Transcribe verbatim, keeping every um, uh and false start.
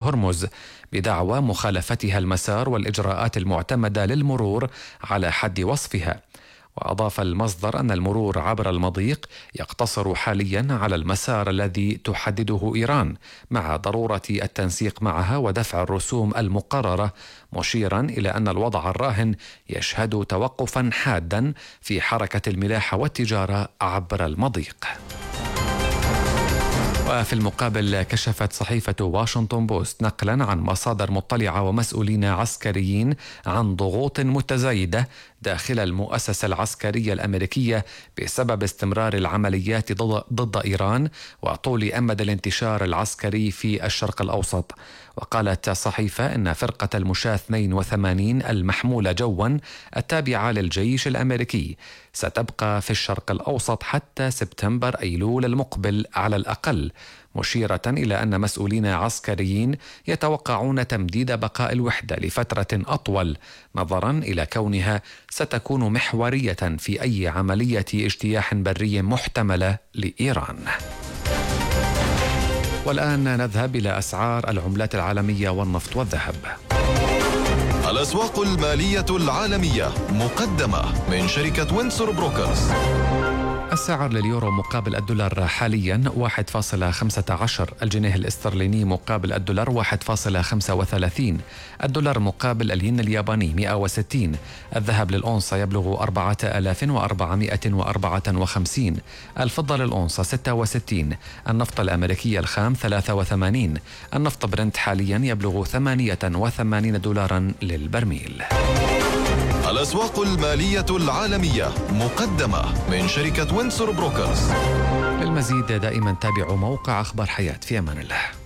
هرمز بدعوى مخالفتها المسار والإجراءات المعتمدة للمرور على حد وصفها. وأضاف المصدر أن المرور عبر المضيق يقتصر حاليا على المسار الذي تحدده إيران، مع ضرورة التنسيق معها ودفع الرسوم المقررة، مشيرا إلى أن الوضع الراهن يشهد توقفا حادا في حركة الملاحة والتجارة عبر المضيق. وفي المقابل كشفت صحيفة واشنطن بوست نقلا عن مصادر مطلعة ومسؤولين عسكريين عن ضغوط متزايدة داخل المؤسسة العسكرية الأمريكية بسبب استمرار العمليات ضد إيران وطول أمد الانتشار العسكري في الشرق الأوسط. وقالت الصحيفة إن فرقة المشاة اثنين وثمانين المحمولة جوا التابعة للجيش الأمريكي ستبقى في الشرق الأوسط حتى سبتمبر أيلول المقبل على الأقل، مشيرة إلى أن مسؤولين عسكريين يتوقعون تمديد بقاء الوحدة لفترة أطول، نظرا إلى كونها ستكون محورية في أي عملية اجتياح بري محتملة لإيران. والآن نذهب إلى أسعار العملات العالمية والنفط والذهب. الأسواق المالية العالمية مقدمة من شركة وينسور بروكرز. السعر لليورو مقابل الدولار حاليا واحد فاصلة خمسة عشر، الجنيه الاسترليني مقابل الدولار واحد فاصلة خمسة وثلاثين، الدولار مقابل الين الياباني مئة وستين، الذهب للأونصة يبلغ أربعة آلاف وأربعمائة وأربعة وخمسين، الفضة للأونصة ستة وستين، النفط الأمريكي الخام ثلاثة وثمانين، النفط برنت حاليا يبلغ ثمانية وثمانين دولارا للبرميل. الأسواق المالية العالمية مقدمة من شركة وينسور بروكرز. للمزيد دائما تابعوا موقع أخبار حياة. في أمان الله.